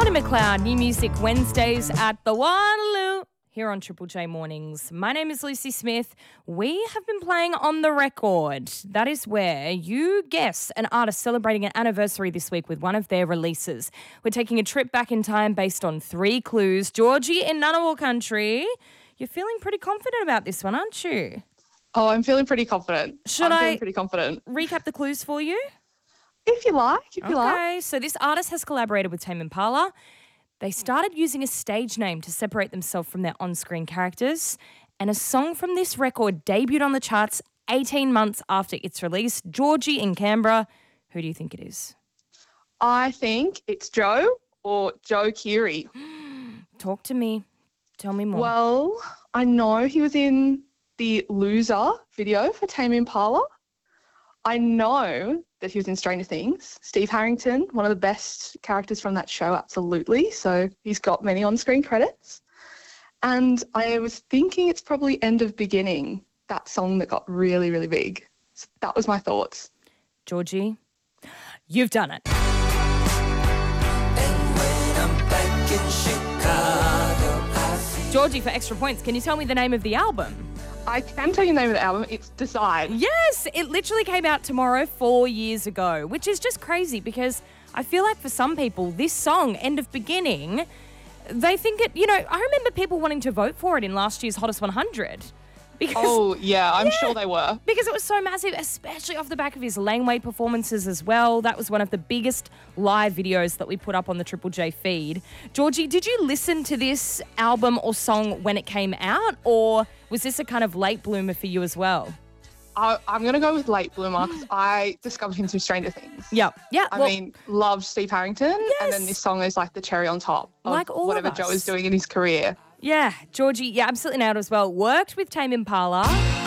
Scotty McLeod, New Music Wednesdays at the Waterloo here on Triple J Mornings. My name is Lucy Smith. We have been playing On The Record. That is where you guess an artist celebrating an anniversary this week with one of their releases. We're taking a trip back in time based on 3 clues. Georgie in Ngunnawal country. You're feeling pretty confident about this one, aren't you? Oh, I'm feeling pretty confident. Feeling pretty confident. Recap the clues for you? If you like, Okay, so this artist has collaborated with Tame Impala. They started using a stage name to separate themselves from their on-screen characters, and a song from this record debuted on the charts 18 months after its release. Georgie in Canberra, who do you think it is? I think it's Joe or Joe Keery. Talk to me. Tell me more. Well, I know he was in the Loser video for Tame Impala. I know that he was in Stranger Things. Steve Harrington, one of the best characters from that show, absolutely. So he's got many on-screen credits. And I was thinking it's probably End of Beginning, that song that got really, really big. So that was my thoughts. Georgie, you've done it. Georgie, for extra points, can you tell me the name of the album? I can tell you the name of the album. It's Decide. Yes, it literally came out tomorrow 4 years ago, which is just crazy because I feel like for some people, this song, End of Beginning, they think it, I remember people wanting to vote for it in last year's Hottest 100. Because, I'm sure they were. Because it was so massive, especially off the back of his Laneway performances as well. That was one of the biggest live videos that we put up on the Triple J feed. Georgie, did you listen to this album or song when it came out, or was this a kind of late bloomer for you as well? I'm going to go with late bloomer because I discovered him through Stranger Things. Yeah. Loved Steve Harrington. Yes. And then this song is like the cherry on top of like all whatever of us. Joe is doing in his career. Yeah, Georgie, absolutely nailed as well. Worked with Tame Impala.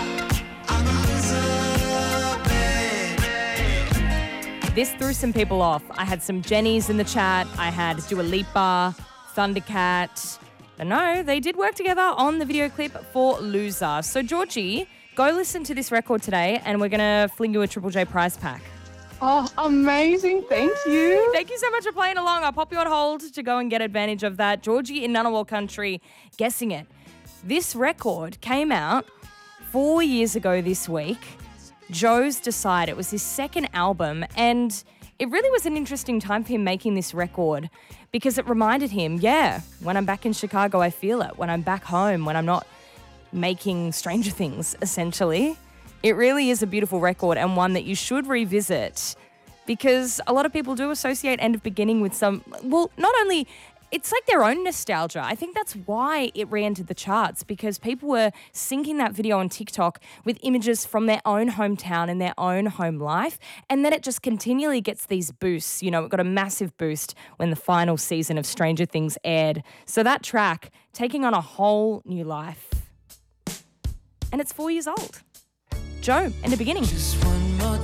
This threw some people off. I had some Jennies in the chat. I had Dua Lipa, Thundercat. But no, they did work together on the video clip for Loser. So, Georgie, go listen to this record today and we're going to fling you a Triple J prize pack. Oh, amazing. Thank you. Thank you so much for playing along. I'll pop you on hold to go and get advantage of that. Georgie in Ngunnawal country, guessing it. This record came out 4 years ago this week. Joe's Decide. It was his second album, and it really was an interesting time for him making this record because it reminded him, when I'm back in Chicago, I feel it. When I'm back home, when I'm not making Stranger Things, essentially. It really is a beautiful record and one that you should revisit because a lot of people do associate End of Beginning with not only, it's like their own nostalgia. I think that's why it re-entered the charts because people were syncing that video on TikTok with images from their own hometown and their own home life. And then it just continually gets these boosts. It got a massive boost when the final season of Stranger Things aired. So that track, taking on a whole new life. And it's 4 years old. Joe, End of Beginning.